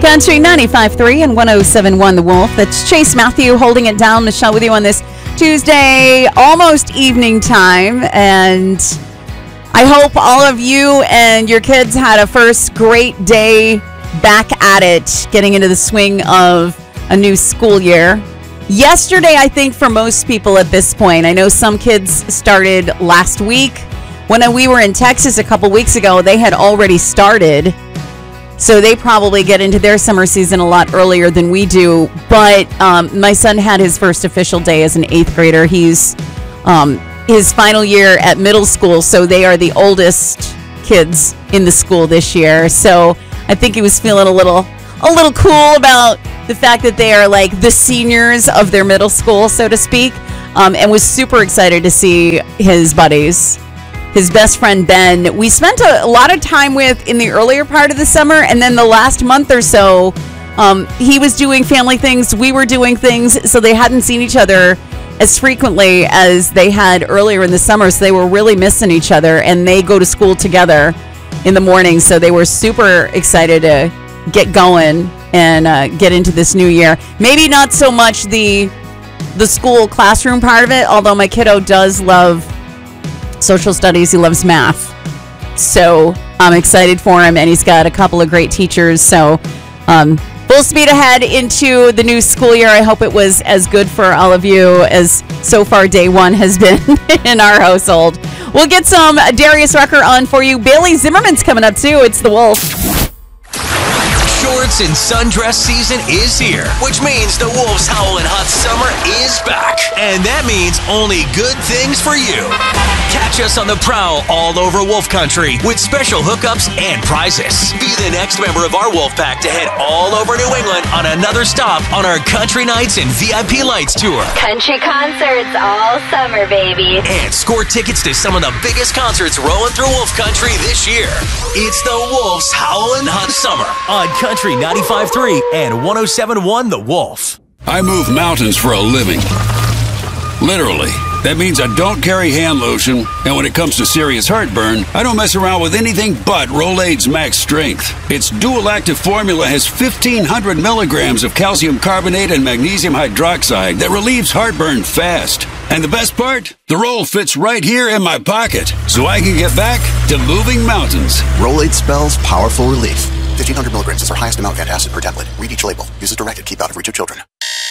Country 95.3 and 107.1 The Wolf. That's Chase Matthew holding it down. Michelle with you on this Tuesday, almost evening time. And I hope all of you and your kids had a first great day back at it, getting into the swing of a new school year. Yesterday, I think for most people at this point, I know some kids started last week. When we were in Texas a couple weeks ago, they had already started. So they probably get into their summer season a lot earlier than we do. But my son had his first official day as an 8th grader. He's his final year at middle school, so they are the oldest kids in the school this year. So I think he was feeling a little cool about the fact that they are like the seniors of their middle school, so to speak, and was super excited to see his buddies. His best friend, Ben, we spent a lot of time with in the earlier part of the summer, and then the last month or so, he was doing family things, we were doing things, so they hadn't seen each other as frequently as they had earlier in the summer, so they were really missing each other, and they go to school together in the morning, so they were super excited to get going and get into this new year. Maybe not so much the school classroom part of it, although my kiddo does love social studies. He loves math. So I'm excited for him, and he's got a couple of great teachers. So full speed ahead into the new school year. I hope it was as good for all of you as so far day one has been in our household. We'll get some Darius Rucker on for you. Bailey Zimmerman's coming up too. It's the Wolf. Shorts and sundress season is here, which means the Wolf's Howlin' Hot Summer is back. And that means only good things for you. Catch us on the prowl all over Wolf Country with special hookups and prizes. Be the next member of our Wolf Pack to head all over New England on another stop on our Country Nights and VIP Lights tour. Country concerts all summer, baby. And score tickets to some of the biggest concerts rolling through Wolf Country this year. It's the Wolf's Howlin' Hot Summer on Country 95.3 and 107.1 The Wolf. I move mountains for a living. Literally. That means I don't carry hand lotion, and when it comes to serious heartburn, I don't mess around with anything but Rolaids Max Strength. Its dual-active formula has 1,500 milligrams of calcium carbonate and magnesium hydroxide that relieves heartburn fast. And the best part? The roll fits right here in my pocket, so I can get back to moving mountains. Rolaids spells powerful relief. 1,500 milligrams is our highest amount of antacid per tablet. Read each label. Use as directed. Keep out of reach of children.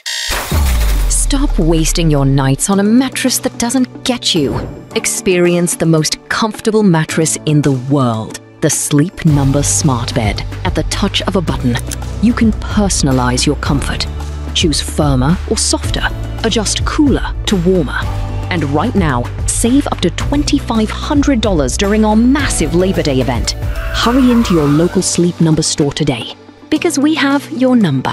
Stop wasting your nights on a mattress that doesn't get you. Experience the most comfortable mattress in the world. The Sleep Number Smart Bed. At the touch of a button, you can personalize your comfort. Choose firmer or softer. Adjust cooler to warmer. And right now, save up to $2,500 during our massive Labor Day event. Hurry into your local Sleep Number store today, because we have your number.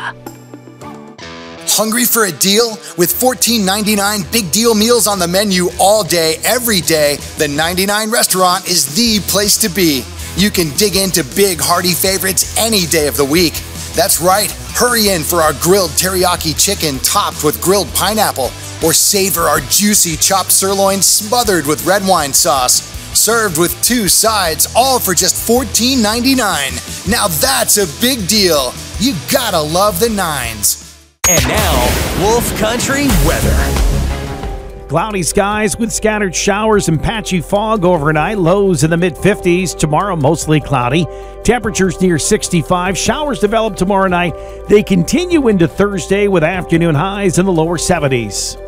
Hungry for a deal? With $14.99 big deal meals on the menu all day, every day, the 99 Restaurant is the place to be. You can dig into big, hearty favorites any day of the week. That's right, hurry in for our grilled teriyaki chicken topped with grilled pineapple, or savor our juicy chopped sirloin smothered with red wine sauce. Served with 2 sides, all for just $14.99. Now that's a big deal. You gotta love the nines. And now, Wolf Country weather. Cloudy skies with scattered showers and patchy fog overnight. Lows in the mid-50s. Tomorrow, mostly cloudy. Temperatures near 65. Showers develop tomorrow night. They continue into Thursday with afternoon highs in the lower 70s.